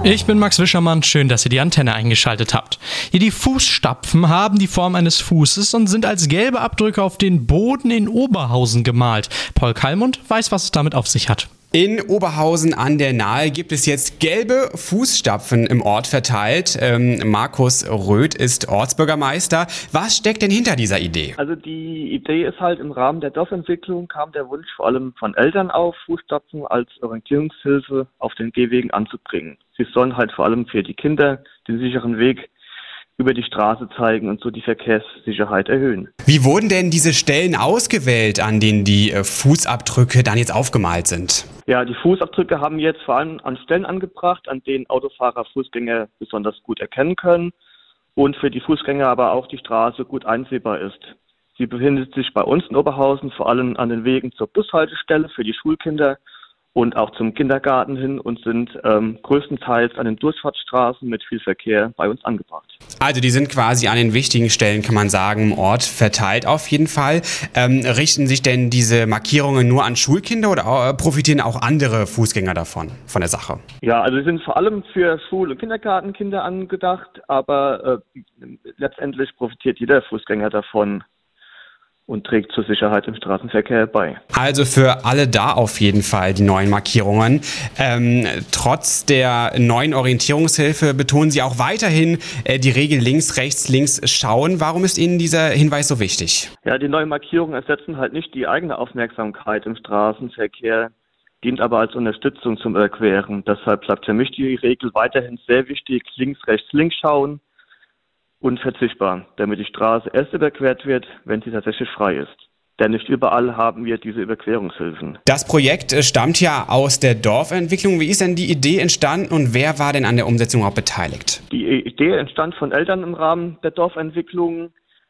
Ich bin Max Wischermann, schön, dass ihr die Antenne eingeschaltet habt. Hier die Fußstapfen haben die Form eines Fußes und sind als gelbe Abdrücke auf den Boden in Oberhausen gemalt. Paul Kallmund weiß, was es damit auf sich hat. In Oberhausen an der Nahe gibt es jetzt gelbe Fußstapfen im Ort verteilt. Markus Röth ist Ortsbürgermeister. Was steckt denn hinter dieser Idee? Also die Idee ist halt, im Rahmen der Dorfentwicklung kam der Wunsch vor allem von Eltern auf, Fußstapfen als Orientierungshilfe auf den Gehwegen anzubringen. Sie sollen halt vor allem für die Kinder den sicheren Weg über die Straße zeigen und so die Verkehrssicherheit erhöhen. Wie wurden denn diese Stellen ausgewählt, an denen die Fußabdrücke dann jetzt aufgemalt sind? Ja, die Fußabdrücke haben jetzt vor allem an Stellen angebracht, an denen Autofahrer, Fußgänger besonders gut erkennen können und für die Fußgänger aber auch die Straße gut einsehbar ist. Sie befindet sich bei uns in Oberhausen vor allem an den Wegen zur Bushaltestelle für die Schulkinder und auch zum Kindergarten hin und sind größtenteils an den Durchfahrtsstraßen mit viel Verkehr bei uns angebracht. Also die sind quasi an den wichtigen Stellen, kann man sagen, im Ort verteilt auf jeden Fall. Richten sich denn diese Markierungen nur an Schulkinder oder profitieren auch andere Fußgänger davon, von der Sache? Ja, also sie sind vor allem für Schul- und Kindergartenkinder angedacht, aber letztendlich profitiert jeder Fußgänger davon und trägt zur Sicherheit im Straßenverkehr bei. Also für alle da auf jeden Fall die neuen Markierungen. Trotz der neuen Orientierungshilfe betonen Sie auch weiterhin die Regel links, rechts, links schauen. Warum ist Ihnen dieser Hinweis so wichtig? Ja, die neuen Markierungen ersetzen halt nicht die eigene Aufmerksamkeit im Straßenverkehr, dient aber als Unterstützung zum Überqueren. Deshalb bleibt für mich die Regel weiterhin sehr wichtig, links, rechts, links schauen. Unverzichtbar, damit die Straße erst überquert wird, wenn sie tatsächlich frei ist. Denn nicht überall haben wir diese Überquerungshilfen. Das Projekt stammt ja aus der Dorfentwicklung. Wie ist denn die Idee entstanden und wer war denn an der Umsetzung auch beteiligt? Die Idee entstand von Eltern im Rahmen der Dorfentwicklung,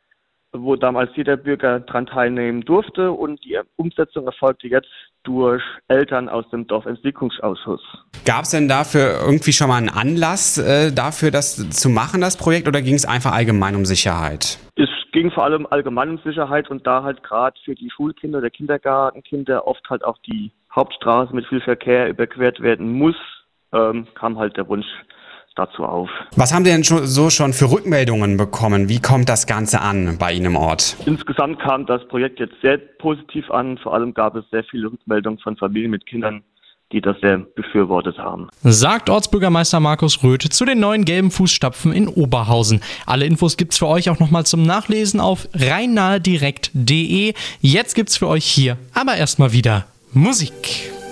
wo damals jeder Bürger daran teilnehmen durfte, und die Umsetzung erfolgte jetzt durch Eltern aus dem Dorfentwicklungsausschuss. Gab es denn dafür irgendwie schon mal einen Anlass dafür, das zu machen, das Projekt, oder ging es einfach allgemein um Sicherheit? Es ging vor allem allgemein um Sicherheit, und da halt gerade für die Schulkinder oder Kindergartenkinder oft halt auch die Hauptstraße mit viel Verkehr überquert werden muss, kam halt der Wunsch dazu auf. Was haben Sie denn schon für Rückmeldungen bekommen? Wie kommt das Ganze an bei Ihnen im Ort? Insgesamt kam das Projekt jetzt sehr positiv an. Vor allem gab es sehr viele Rückmeldungen von Familien mit Kindern, die das sehr befürwortet haben. Sagt Ortsbürgermeister Markus Röth zu den neuen gelben Fußstapfen in Oberhausen. Alle Infos gibt's für euch auch nochmal zum Nachlesen auf rheinnahedirekt.de. Jetzt gibt's für euch hier aber erstmal wieder Musik.